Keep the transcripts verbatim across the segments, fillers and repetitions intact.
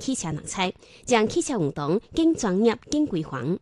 汽车人才，将汽车运动更专业、更规范。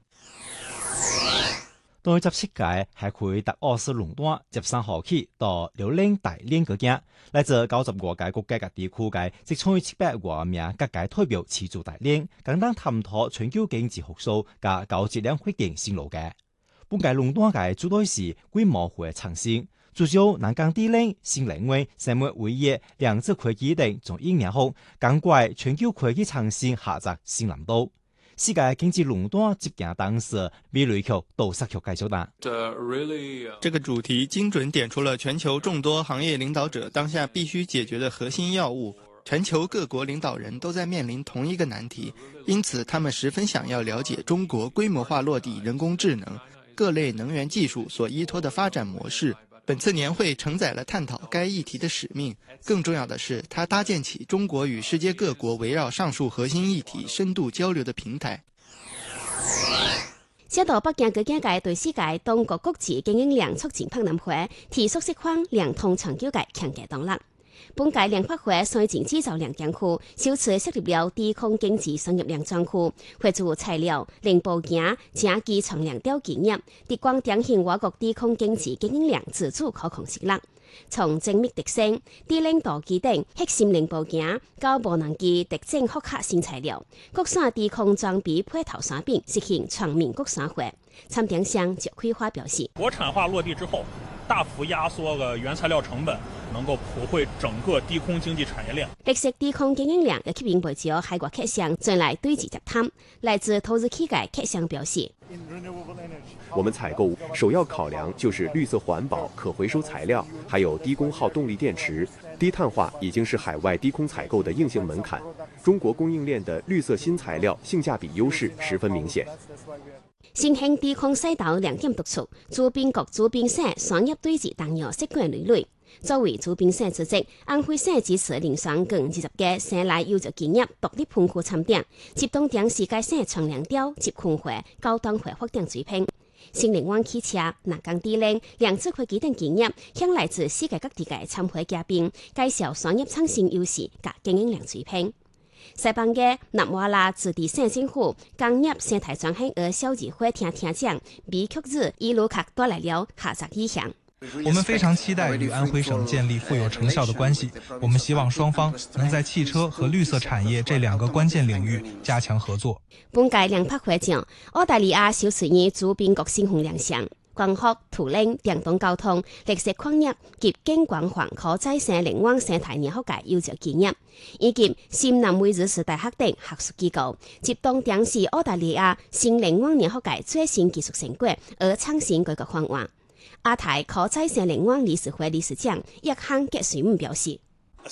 第十七屆海葵特奥斯论坛十三號起到遼寧大連國境，來自九十多個國家及地區嘅即創七百多名各界代表齊駐大連，共同探討全球經濟復甦及高質量發展新路嘅。本屆論壇嘅主題是規模化創新，聚焦南港地鏈、新能源、生物產業、量子科技等從應用後，更改全球科技創新下集新難度。世界經濟論壇執行董事米雷克杜薩克介紹道： 這個主題精準點出了全球眾多行業領導者當下必須解決的核心要務。全球各國領導人都在面臨同一個難題，因此他們十分想要了解中國規模化落地人工智能、各類能源技術所依託的發展模式。本次年會承載了探討該議題的使命，更重要的是，它搭建起中國與世界各國圍繞上述核心議題深度交流的平台。 寫到北京國家界對世界當國國際經營量促進博覽會提出釋放兩通長久界強嘅動力。本屆聯發會水晶製造兩店區首次設立了低空經濟商業兩專區，會做材料、零部件、正機床量調企業，地光典型我國低空經濟經營量自主可控性啦。從精密特性、低領導機等核心零部件到無人機特徵複合新材料，國產低空裝備配套產品實行全面國產化。參展商謝奎華表示： 國產化落地之後，大幅壓縮個原材料成本，能夠普惠整個低空經濟產業鏈。 綠色低空經營量嘅吸引背招海外客商進來對接接談。來自投資企業客商表示： 我們採購首要考量就是綠色環保、可回收材料，還有低功耗動力電池。低碳化已經是海外低空採購的硬性門檻。中國供應鏈的綠色新材料性價比優勢十分明顯。 新興低空賽道兩點突出，周邊各周邊省商業對接當有習慣累累。作為周邊省主席，安徽省支持零商共二十個省內優質企業獨立盤區參展，集中將世界省長量調集訓會、高端會發展水平。新能源汽車、南港地鏈、量子科技等企業向來自世界各地嘅參會嘉賓介紹商業創新優勢及經營量水平。西邦嘅南瓦拉子弟省政府工業生態轉型而小議會聽聽講，比曲子一路卡帶來了下集意向。 我們非常期待與安徽省建立富有成效的關係，我們希望雙方能在汽車和綠色產業這兩個關鍵領域加強合作。 本屆聯發會上，澳大利亞首次以周邊國新紅亮相。光學、圖靈、電動交通、綠色礦業及景觀環可再生能源生態研學界優質企業，以及新南威爾士大學等學術機構，集中展示澳大利亞新能源研學界最新技術成果而創新改革方案。亞太可再生能源理事會理事長約翰傑水姆表示：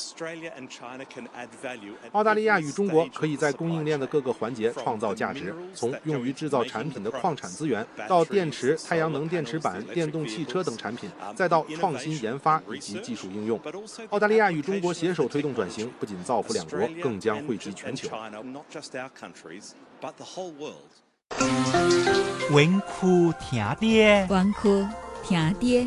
澳大利亞與中國可以在供應鏈的各個環節創造價值，從用於製造產品的礦產資源，到電池、太陽能電池板、電動汽車等產品，再到創新研發以及技術應用。澳大利亞與中國攜手推動轉型，不僅造福兩國，更將惠及全球。 文庫聽爹， 文庫聽爹。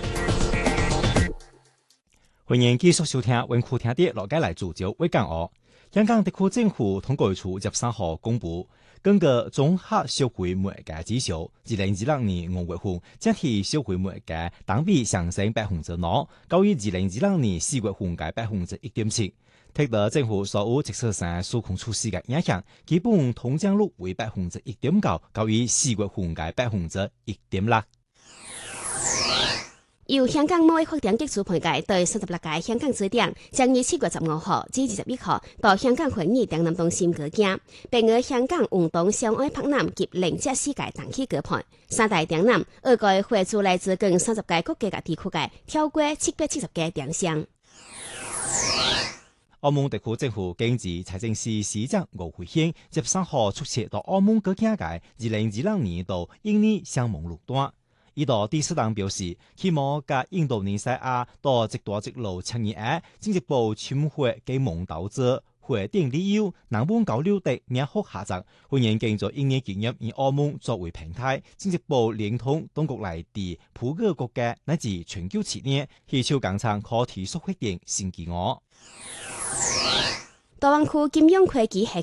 歡迎繼續收聽文庫聽爹，落街來主角為講哦。香港特區政府統計處十三號公布，根據綜合社會每嘅指數，二零二六年五月份整體社會每嘅同比上升百分之六，高於二零二六年四月份嘅百分之一點七。睇到政府所有政策上紓困措施嘅影響，基本通脹率為百分之一點九，高於四月份嘅百分之一點六。 由香港貿易發展局主辦嘅對三十六屆香港之點，將於七月十五號至二十一號到香港會議展覽中心舉行，並於香港運動相愛柏南及零七世界當期舉辦。三大展覽，二個會駐來自近三十個國家嘅地區嘅超過七百七十個展商。 澳門特區政府經濟財政司司長吳惠憲十三號出席到澳門舉行嘅二零二六年度印尼商務論壇。伊度第四檔表示，希望甲印度尼西亞到一大一路倡議案，進一步深化基盟投資、會定利益、南本交流的良好合作，歡迎建造印尼企業以澳門作為平台，進一步連通當局內地普個國家乃至全球企業，希望共創可持續發展新機遇。 大灣區金融科技合